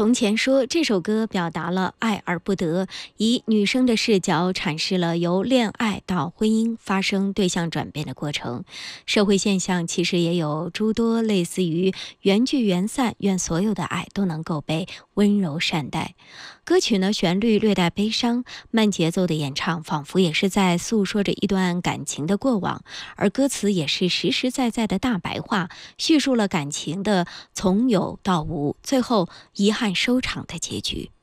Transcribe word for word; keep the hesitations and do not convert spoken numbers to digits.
从前说这首歌表达了爱而不得，以女生的视角阐释了由恋爱到婚姻发生对象转变的过程。社会现象其实也有诸多类似于缘聚缘散，愿所有的爱都能够被温柔善待。歌曲呢，旋律略带悲伤，慢节奏的演唱仿佛也是在诉说着一段感情的过往，而歌词也是实实在在的大白话，叙述了感情的从有到无，最后遗憾收场的结局。